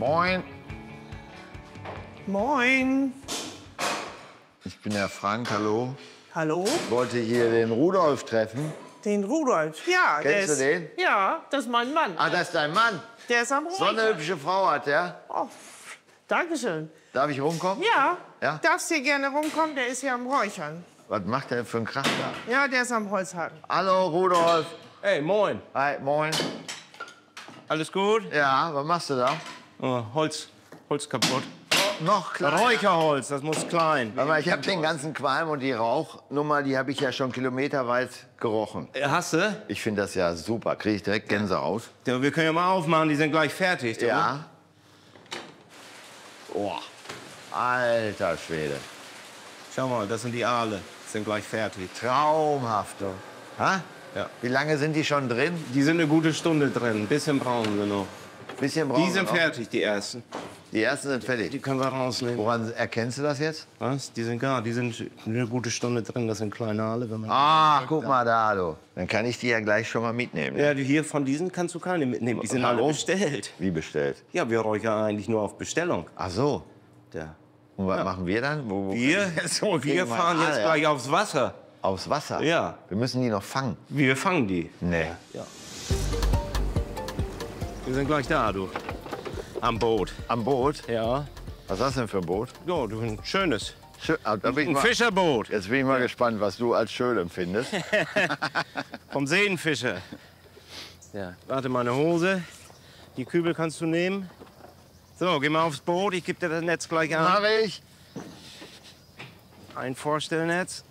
Moin. Moin. Ich bin der Frank, hallo. Hallo? Ich wollte hier den Rudolf treffen. Den Rudolf. Ja, Kennst du den? Ja, das ist mein Mann. Ah, das ist dein Mann. Der ist am So eine Räuchern. hübsche Frau hat der. Oh, Dankeschön. Darf ich rumkommen? Ja, Ja? darfst hier gerne rumkommen, der ist hier am Räuchern. Was macht der für einen Krach da? Ja, der ist am Holzhacken. Hallo, Rudolf. Hey, moin. Hi, moin. Alles gut? Ja, was machst du da? Oh, Holz kaputt. Noch kleiner. Räucherholz, das muss klein. Aber ich habe den ganzen Qualm und die Rauchnummer, die habe ich ja schon kilometerweit gerochen. Hast du? Ich finde das ja super. Kriege ich direkt Gänsehaut. Ja, wir können ja mal aufmachen, die sind gleich fertig. du. Ja. Oh, alter Schwede. Schau mal, das sind die Aale. Sind gleich fertig. Traumhaft. du. Ha? Ja. Wie lange sind die schon drin? Die sind eine gute Stunde drin. Ein bisschen brauchen wir noch. Bisschen brauchen Die sind wir noch. fertig, die ersten. Die ersten sind Die fertig. können wir rausnehmen. Woran erkennst du das jetzt? Was? Die sind eine gute Stunde drin. Das sind kleine Aale. Wenn man Ah, guck mal da, du. Dann kann ich die ja gleich schon mal mitnehmen. Ja, hier von diesen kannst du keine mitnehmen. Die sind alle Warum? bestellt. Wie bestellt? Ja, wir räuchern eigentlich nur auf Bestellung. Ach so. Ja. Und was machen wir dann? Wir kriegen fahren jetzt Aale, gleich aufs Wasser. Aufs Wasser? Ja. Wir müssen die noch fangen. Wir fangen die. Nee. Ja. Wir sind gleich da, du. Am Boot. Am Boot? Ja. Was ist das denn für ein Boot? Ja, du, ein schönes. Da bin ich Ein mal, Fischerboot. jetzt bin ich mal gespannt, was du als schön empfindest. Vom Seenfischer. Ja. Warte, meine Hose. Die Kübel kannst du nehmen. So, geh mal aufs Boot. Ich gebe dir das Netz gleich an. Mach ich. Ein Vorstellnetz.